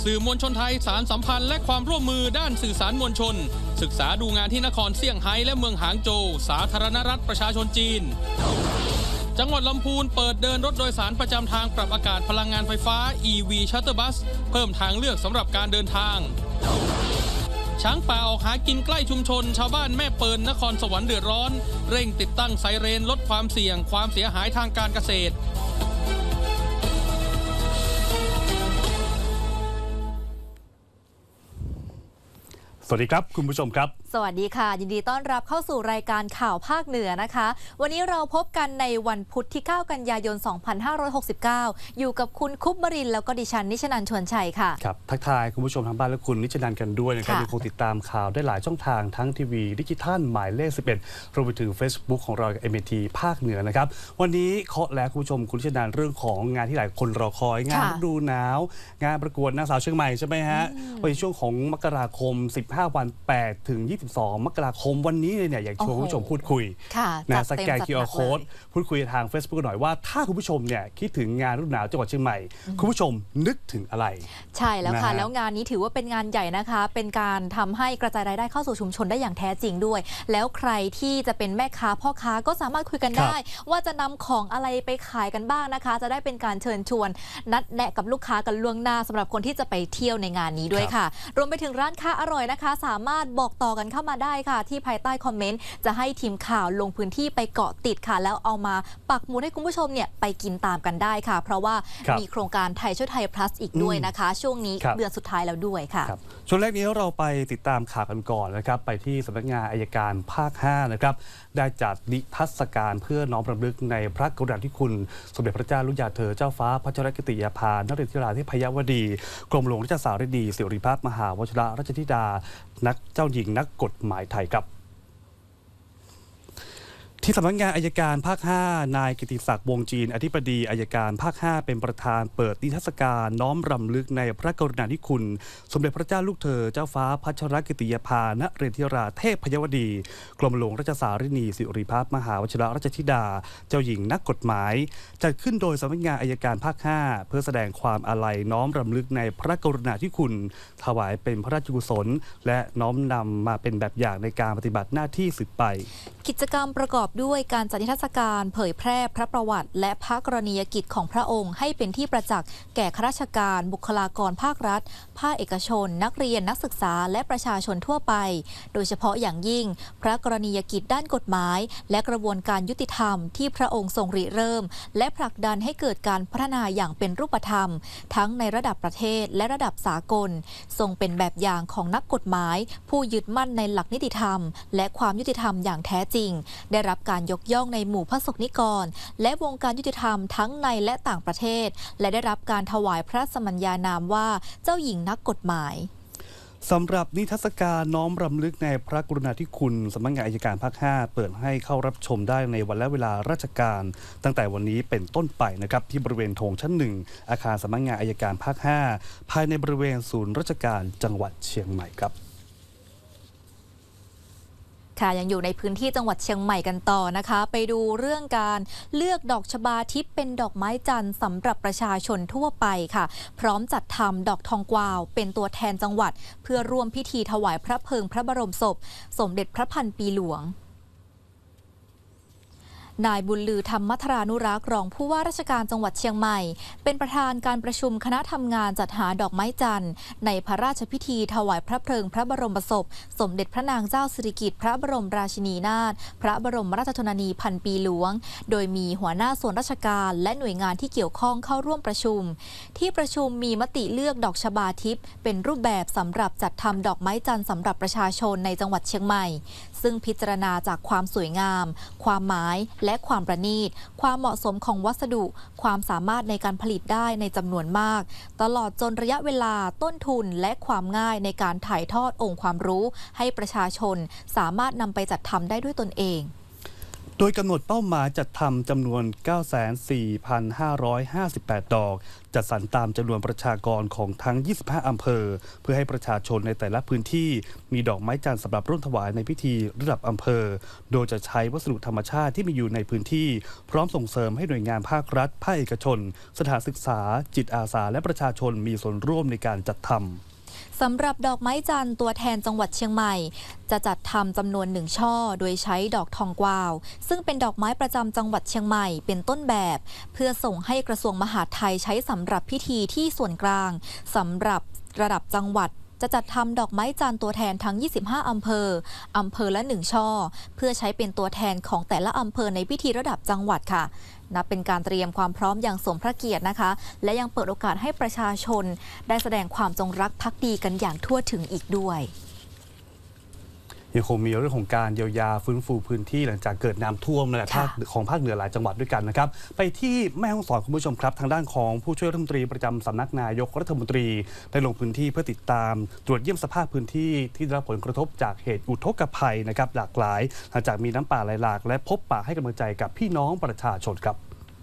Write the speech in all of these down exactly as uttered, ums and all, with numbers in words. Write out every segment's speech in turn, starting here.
สื่อมวลชนไทยสารสัมพันธ์และความร่วมมือด้านสื่อสารมวลชนศึกษาดูงานที่นครเซี่ยงไฮ้และเมืองหางโจวสาธารณรัฐประชาชนจีนจังหวัดลำพูนเปิดเดินรถโดยสารประจำทางปรับอากาศพลังงานไฟฟ้า อี วี Shuttle Bus เพิ่มทางเลือกสำหรับการเดินทางช้างป่าออกหากินใกล้ชุมชนชาวบ้านแม่เปิลนครสวรรค์เดือดร้อนเร่งติดตั้งไซเรนลดความเสี่ยงความเสียหายทางการเกษตรสวัสดีครับคุณผู้ชมครับสวัสดีค่ะยินดีต้อนรับเข้าสู่รายการข่าวภาคเหนือนะคะวันนี้เราพบกันในวันพุธที่เก้ากันยายนสองพันห้าร้อยหกสิบเก้าอยู่กับคุณคุปบรินทร์แล้วก็ดิฉันนิชนันท์ชวนชัยค่ะครับทักทายคุณผู้ชมทางบ้านและคุณนิชนันท์กันด้วยนะครับยังคงติดตามข่าวได้หลายช่องทางทั้งทีวีดิจิทัลหมายเลขสิบเอ็ดรวมไปถึง Facebook ของเรา เอ็ม เอ ที ภาคเหนือนะครับวันนี้เคาะแล้วคุณผู้ชมคุณนิชนันท์เรื่องของงานที่หลายคนรอคอยงานฤดูหนาวงานประกวดนางสาวเชียงใหม่ใช่ไหมฮะในช่วงของมกราคมสิบห้าวันแปดถึงยี่สิบสองมกราคมวันนี้เลยเนี่ยอยากชวนคุณผู้ชมพูดคุยนะสแกน คิว อาร์ Code พูดคุยทาง Facebook หน่อยว่าถ้าคุณผู้ชมเนี่ยคิดถึงงานฤดูหนาวจังหวัดเชียงใหม่คุณผู้ชมนึกถึงอะไรใช่แล้วค่ะแล้วงานนี้ถือว่าเป็นงานใหญ่นะคะเป็นการทำให้กระจายรายได้เข้าสู่ชุมชนได้อย่างแท้จริงด้วยแล้วใครที่จะเป็นแม่ค้าพ่อค้าก็สามารถคุยกันได้ว่าจะนำของอะไรไปขายกันบ้างนะคะจะได้เป็นการเชิญชวนนัดแนะกับลูกค้ากันล่วงหน้าสำหรับคนที่จะไปเที่ยวในงานนี้ด้วยค่ะรวมไปถึงร้านค้าอร่อยนะคะสามารถบอกต่อกันเข้ามาได้ค่ะที่ภายใต้คอมเมนต์จะให้ทีมข่าวลงพื้นที่ไปเกาะติดค่ะแล้วเอามาปักหมุดให้คุณผู้ชมเนี่ยไปกินตามกันได้ค่ะเพราะว่ามีโครงการไทยช่วยไทย plus อีกด้วยนะคะช่วงนี้เดือนสุดท้ายแล้วด้วยค่ะช่วงแรกนี้เราไปติดตามข่าวกันก่อนนะครับไปที่สำนักงานอัยการภาคห้านะครับได้จัดนิทรรศการเพื่อน้อมรำลึกในพระกรุณาธิคุณสมเด็จพระเจ้าลูกยาเธอเจ้าฟ้าพัชรกิติยาภานเรศวราธิพยวดีกรมหลวงราชสารีดีสิริพัฒน์มหาวชิรราชธิดานักเจ้าหญิงนักกฎหมายไทยครับที่สำนักงานอัยการภาคห้านายกิติศักดิ์วงจีนอธิบดีอัยการภาคห้าเป็นประธานเปิดนิทรรศการน้อมรำลึกในพระกรุณาธิคุณสมเด็จพระเจ้าลูกเธอเจ้าฟ้าพัชรกิติยาภานเรศวราเทพยวดีกรมหลวงราชสารีนีสิริพัฒน์มหาวชิรราชธิดาเจ้าหญิงนักกฎหมายจัดขึ้นโดยสำนักงานอัยการภาคห้าเพื่อแสดงความอาลัยน้อมรำลึกในพระกรุณาธิคุณถวายเป็นพระราชกุศลและน้อมนำมาเป็นแบบอย่างในการปฏิบัติหน้าที่สืบไปกิจกรรมประกอบด้วยการจัดนิทรรศการเผยแพร่พระประวัติและพระกรณียกิจของพระองค์ให้เป็นที่ประจักษ์แก่ข้าราชการบุคลากรภาครัฐภาคเอกชนนักเรียนนักศึกษาและประชาชนทั่วไปโดยเฉพาะอย่างยิ่งพระกรณียกิจด้านกฎหมายและกระบวนการยุติธรรมที่พระองค์ทรงริเริ่มและผลักดันให้เกิดการพัฒนาอย่างเป็นรูปธรรมทั้งในระดับประเทศและระดับสากลทรงเป็นแบบอย่างของนักกฎหมายผู้ยึดมั่นในหลักนิติธรรมและความยุติธรรมอย่างแท้จริงได้รับการยกย่องในหมู่พระสงฆ์นิกรและวงการยุติธรรมทั้งในและต่างประเทศและได้รับการถวายพระสมัญญานามว่าเจ้าหญิงนักกฎหมายสำหรับนิทรรศการน้อมรำลึกในพระกรุณาธิคุณสำนักงานอัยการภาคห้าเปิดให้เข้ารับชมได้ในวันและเวลาราชการตั้งแต่วันนี้เป็นต้นไปนะครับที่บริเวณโถงชั้นหนึ่งอาคารสำนักงานอัยการภาคห้าภายในบริเวณศูนย์ราชการจังหวัดเชียงใหม่ครับค่ะยังอยู่ในพื้นที่จังหวัดเชียงใหม่กันต่อนะคะไปดูเรื่องการเลือกดอกชบาทิพย์เป็นดอกไม้จันทร์สำหรับประชาชนทั่วไปค่ะพร้อมจัดทำดอกทองกวาวเป็นตัวแทนจังหวัดเพื่อร่วมพิธีถวายพระเพลิงพระบรมศพสมเด็จพระพันปีหลวงนายบุญลือธรรมมัทรานุรักษ์รองผู้ว่าราชการจังหวัดเชียงใหม่เป็นประธานการประชุมคณะทำงานจัดหาดอกไม้จันทร์ในพระราชพิธีถวายพระเพลิงพระบรมศพสมเด็จพระนางเจ้าสิริกิติ์พระบรมราชินีนาถพระบรมราชชนนีพันปีหลวงโดยมีหัวหน้าส่วนราชการและหน่วยงานที่เกี่ยวข้องเข้าร่วมประชุมที่ประชุมมีมติเลือกดอกชบาทิพย์เป็นรูปแบบสำหรับจัดทำดอกไม้จันทร์สำหรับประชาชนในจังหวัดเชียงใหม่ซึ่งพิจารณาจากความสวยงามความหมายและความประณีตความเหมาะสมของวัสดุความสามารถในการผลิตได้ในจำนวนมากตลอดจนระยะเวลาต้นทุนและความง่ายในการถ่ายทอดองค์ความรู้ให้ประชาชนสามารถนำไปจัดทำได้ด้วยตนเองโดยกำหนดเป้าหมายจัดทำจำนวน เก้าแสนสี่พันห้าร้อยห้าสิบแปด ดอกจัดสรรตามจำนวนประชากรของทั้ง ยี่สิบห้า อำเภอเพื่อให้ประชาชนในแต่ละพื้นที่มีดอกไม้จันทร์สำหรับร่วมถวายในพิธีระดับอำเภอโดยจะใช้วัสดุธรรมชาติที่มีอยู่ในพื้นที่พร้อมส่งเสริมให้หน่วยงานภาครัฐภาคเอกชนสถานศึกษาจิตอาสาและประชาชนมีส่วนร่วมในการจัดทำสำหรับดอกไม้จันทร์ตัวแทนจังหวัดเชียงใหม่จะจัดทำจำนวนหนึ่งช่อโดยใช้ดอกทองกวาวซึ่งเป็นดอกไม้ประจำจังหวัดเชียงใหม่เป็นต้นแบบเพื่อส่งให้กระทรวงมหาดไทยใช้สำหรับพิธีที่ส่วนกลางสำหรับระดับจังหวัดจะจัดทำดอกไม้จันทร์ตัวแทนทั้ง ยี่สิบห้า อำเภออำเภอละหนึ่งช่อเพื่อใช้เป็นตัวแทนของแต่ละอำเภอในพิธีระดับจังหวัดค่ะนับเป็นการเตรียมความพร้อมอย่างสมพระเกียรตินะคะและยังเปิดโอกาสให้ประชาชนได้แสดงความจงรักภักดีกันอย่างทั่วถึงอีกด้วยยังคงมีเรื่องของการเยียวยาฟื้นฟูพื้นที่หลังจากเกิดน้ำท่วมในภาคของภาคเหนือหลายจังหวัดด้วยกันนะครับไปที่แม่ฮ่องสอนคุณผู้ชมครับทางด้านของผู้ช่วยรัฐมนตรีประจำสำนักนายกรัฐมนตรีได้ลงพื้นที่เพื่อติดตามตรวจเยี่ยมสภาพพื้นที่ที่ได้รับผลกระทบจากเหตุอุทกภัยนะครับหลากหลายหลังจากมีน้ำป่าไหลหลากและพบปะให้กำลังใจกับพี่น้องประชาชนครับ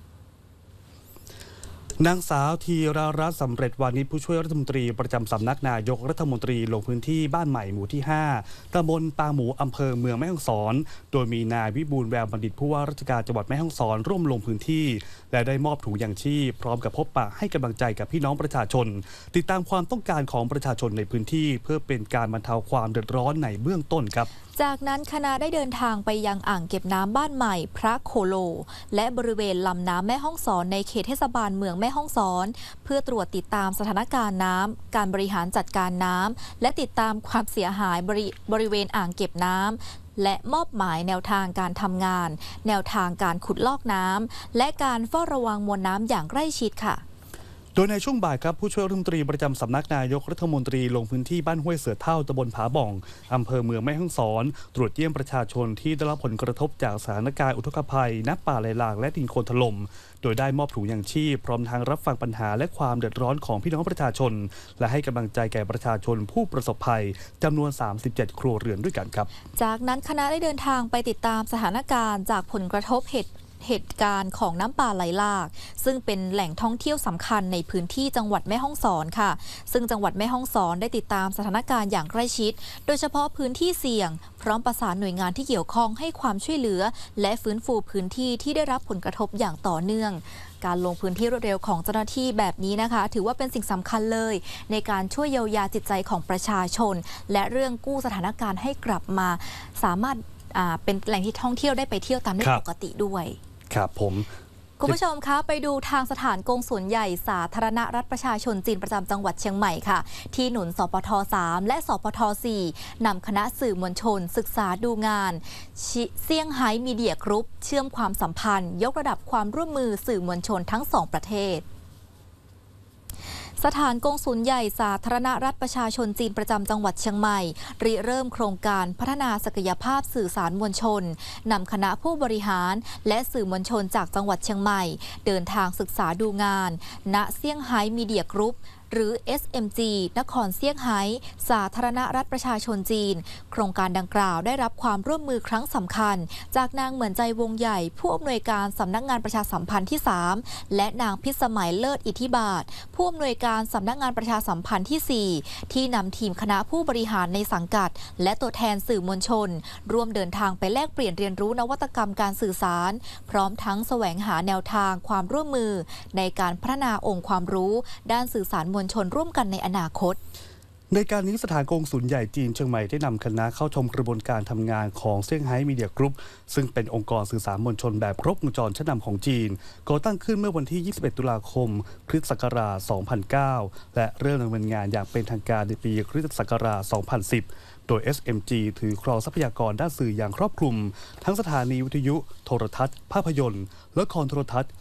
นางสาวธีรารัตน์สำเร็จวานิชผู้ช่วยรัฐมนตรีประจำสำนักนายกรัฐมนตรีลงพื้นที่บ้านใหม่หมู่ที่ห้าตำบลปางหมูอำเภอเมืองแม่ฮ่องสอนโดยมีนายวิบูลย์แววบัณฑิตผู้ว่าราชการจังหวัดแม่ฮ่องสอนร่วมลงพื้นที่และได้มอบถุงยางชีพพร้อมกับพบปะให้กำลังใจกับพี่น้องประชาชนติดตามความต้องการของประชาชนในพื้นที่เพื่อเป็นการบรรเทาความเดือดร้อนในเบื้องต้นครับจากนั้นคณะได้เดินทางไปยังอ่างเก็บน้ำบ้านใหม่พระโคโลและบริเวณลำน้ำแม่ฮ่องสอนในเขตเทศบาลเมืองแม่ฮ่องสอนเพื่อตรวจติดตามสถานการณ์น้ำการบริหารจัดการน้ำและติดตามความเสียหายบริบริเวณอ่างเก็บน้ำและมอบหมายแนวทางการทำงานแนวทางการขุดลอกน้ำและการเฝ้าระวังมวลน้ำอย่างใกล้ชิดค่ะโดยในช่วงบ่ายครับผู้ช่วยรัฐมนตรีประจำสำนักนายกรัฐมนตรีลงพื้นที่บ้านห้วยเสือเท่าตำบลผาบ่องอำเภอเมืองแม่ฮ่องสอนตรวจเยี่ยมประชาชนที่ได้รับผลกระทบจากสถานการณ์อุทกภัยน้ำป่าไหลหลากและดินโคลนถล่มโดยได้มอบถุงยางชีพพร้อมทางรับฟังปัญหาและความเดือดร้อนของพี่น้องประชาชนและให้กำลังใจแก่ประชาชนผู้ประสบภัยจำนวนสามสิบเจ็ดครัวเรือนด้วยกันครับจากนั้นคณะได้เดินทางไปติดตามสถานการณ์จากผลกระทบเหตุเหตุการณ์ของน้ำป่าไหลหลากซึ่งเป็นแหล่งท่องเที่ยวสำคัญในพื้นที่จังหวัดแม่ฮ่องสอนค่ะซึ่งจังหวัดแม่ฮ่องสอนได้ติดตามสถานการณ์อย่างใกล้ชิดโดยเฉพาะพื้นที่เสี่ยงพร้อมประสานหน่วยงานที่เกี่ยวข้องให้ความช่วยเหลือและฟื้นฟูพื้นที่ที่ได้รับผลกระทบอย่างต่อเนื่องการลงพื้นที่รวดเร็วของเจ้าหน้าที่แบบนี้นะคะถือว่าเป็นสิ่งสำคัญเลยในการช่วยเยียวยาจิตใจของประชาชนและเรื่องกู้สถานการณ์ให้กลับมาสามารถเป็นแหล่งที่ท่องเที่ยวได้ไปเที่ยวตามได้ปกติด้วยครับผมคุณผู้ชมคะไปดูทางสถานกงสุลใหญ่สาธารณรัฐประชาชนจีนประจำจังหวัดเชียงใหม่ค่ะที่หนุนสปท สาม และสปท สี่ นำคณะสื่อมวลชนศึกษาดูงานเซี่ยงไฮ้มีเดียกรุ๊ปเชื่อมความสัมพันธ์ยกระดับความร่วมมือสื่อมวลชนทั้งสองประเทศสถานกงสุลใหญ่สาธารณรัฐประชาชนจีนประจำจังหวัดเชียงใหม่ริเริ่มโครงการพัฒนาศักยภาพสื่อสารมวลชนนำคณะผู้บริหารและสื่อมวลชนจากจังหวัดเชียงใหม่เดินทางศึกษาดูงานณเซี่ยงไฮ้มีเดียกรุ๊ปหรือ เอส เอ็ม จี นครเซี่ยงไฮ้สาธารณรัฐประชาชนจีนโครงการดังกล่าวได้รับความร่วมมือครั้งสำคัญจากนางเหมือนใจวงใหญ่ผู้อำนวยการสำนักงานประชาสัมพันธ์ที่สามและนางพิสมัยเลิศอิทธิบาทผู้อำนวยการสำนักงานประชาสัมพันธ์ที่สี่ที่นำทีมคณะผู้บริหารในสังกัดและตัวแทนสื่อมวลชนร่วมเดินทางไปแลกเปลี่ยนเรียนรู้นวัตกรรมการสื่อสารพร้อมทั้งแสวงหาแนวทางความร่วมมือในการพัฒนาองค์ความรู้ด้านสื่อสารมวลชนร่วมกันในอนาคตในการนี้สถานกงสุลใหญ่จีนเชียงใหม่ได้นำคณะเข้าชมกระบวนการทำงานของเซี่ยงไฮ้มีเดียกรุ๊ปซึ่งเป็นองค์กรสื่อสารมวลชนแบบครบวงจรชั้นนำของจีนก่อตั้งขึ้นเมื่อวันที่ ยี่สิบเอ็ด ตุลาคม คริสต์ศักราช สองพันเก้า และเริ่มดำเนินงานอย่างเป็นทางการในปีคริสต์ศักราช สองพันสิบ โดย เอส เอ็ม จี ถือครองทรัพยากรด้านสื่ออย่างครอบคลุมทั้งสถานีวิทยุโทรทัศน์ภาพยนตร์ละครโทรทัศน์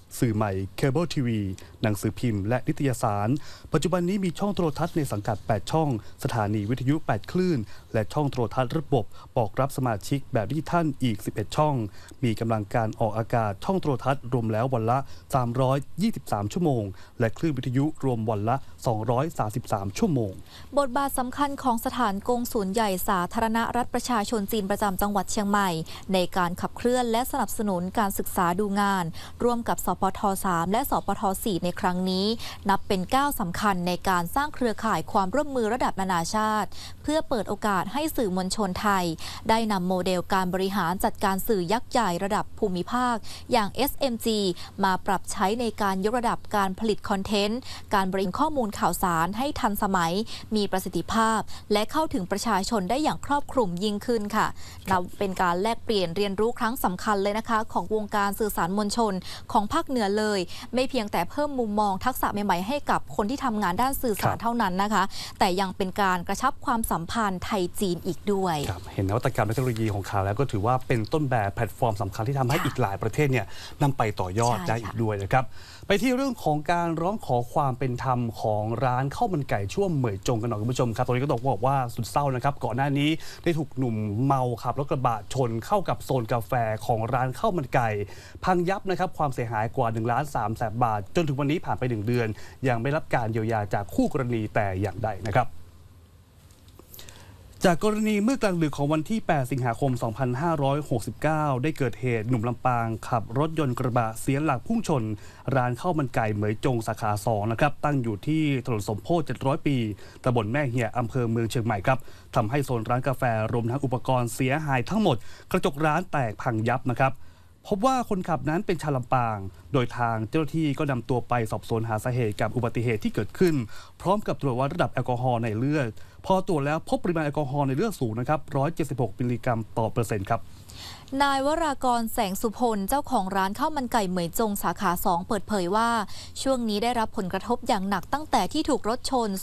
สื่อใหม่เคเบิลทีวีหนังสือพิมพ์และนิตยสาร ปัจจุบันนี้มีช่องโทรทัศน์ในสังกัด แปด ช่อง สถานีวิทยุ แปด คลื่น และช่องโทรทัศน์ระบบบอกรับสมาชิกแบบดิจิทัลอีก สิบเอ็ด ช่อง มีกำลังการออกอากาศช่องโทรทัศน์รวมแล้ววันละ สามร้อยยี่สิบสาม ชั่วโมง และคลื่นวิทยุรวมวันละ สองร้อยสามสิบสาม ชั่วโมงบทบาทสำคัญของสถานกงศูนย์ใหญ่สาธารณรัฐประชาชนจีนประจำจังหวัดเชียงใหม่ในการขับเคลื่อนและสนับสนุนการศึกษาดูงานร่วมกับสปท สาม และสปท สี่ ในครั้งนี้นับเป็นก้าวสำคัญในการสร้างเครือข่ายความร่วมมือระดับนานาชาติเพื่อเปิดโอกาสให้สื่อมวลชนไทยได้นำโมเดลการบริหารจัดการสื่อยักษ์ใหญ่ระดับภูมิภาคอย่าง เอส เอ็ม จี มาปรับใช้ในการยกระดับการผลิตคอนเทนต์การบริหารข้อมูลข่าวสารให้ทันสมัยมีประสิทธิภาพและเข้าถึงประชาชนได้อย่างครอบคลุมยิ่งขึ้นค่ะนับเป็นการแลกเปลี่ยนเรียนรู้ครั้งสำคัญเลยนะคะของวงการสื่อสารมวลชนของภาคเหนือเลยไม่เพียงแต่เพิ่มมุมมองทักษะใหม่ๆให้กับคนที่ทำงานด้านสื่อสารเท่านั้นนะคะแต่ยังเป็นการกระชับความสัมพันธ์ไทยจีนอีกด้วยเห็นนวัตกรรมและเทคโนโลยีของเขาแล้วก็ถือว่าเป็นต้นแบบแพลตฟอร์มสำคัญที่ทำให้อีกหลายประเทศเนี่ยนำไปต่อยอดได้อีกด้วยนะครับไปที่เรื่องของการร้องขอความเป็นธรรมของร้านข้าวมันไก่ช่วงเหมยจงกันหน่อยคุณผู้ชมครับตอนนี้ก็ต้องบอกว่าสุดเศร้านะครับก่อนหน้านี้ได้ถูกหนุ่มเมาขับรถกระบะชนเข้ากับโซนกาแฟของร้านข้าวมันไก่พังยับนะครับความเสียหายกว่าหนึ่งล้านสามแสนบาทจนถึงวันนี้ผ่านไปหนึ่งเดือนยังไม่รับการเยียวยาจากคู่กรณีแต่อย่างใดนะครับจากกรณีเมื่อกลางดึกของวันที่ แปด สิงหาคม สองพันห้าร้อยหกสิบเก้า ได้เกิดเหตุหนุ่มลำปางขับรถยนต์กระบะเสียหลักพุ่งชนร้านข้าวมันไก่เหมยจงสาขาสองนะครับตั้งอยู่ที่ถนนสมโพธิเจ็ดร้อยปีตำบลแม่เหี่ยอำเภอเมืองเชียงใหม่ครับทำให้โซนร้านกาแฟรวมทั้งอุปกรณ์เสียหายทั้งหมดกระจกร้านแตกพังยับนะครับพบว่าคนขับนั้นเป็นชาวลำปางโดยทางเจ้าหน้าที่ก็นำตัวไปสอบสวนหาสาเหตุกับอุบัติเหตุที่เกิดขึ้นพร้อมกับตรวจวัดระดับแอลกอฮอล์ในเลือดพอตรวจแล้วพบปริมาณแอลกอฮอล์ในเลือดสูงนะครับหนึ่งร้อยเจ็ดสิบหกมิลลิกรัมต่อเปอร์เซ็นต์ครับนายวรากรแสงสุพลเจ้าของร้านข้าวมันไก่เหมยจงสาขาสองเปิดเผยว่าช่วงนี้ได้รับผลกระทบอย่างหนักตั้งแต่ที่ถูกรถชน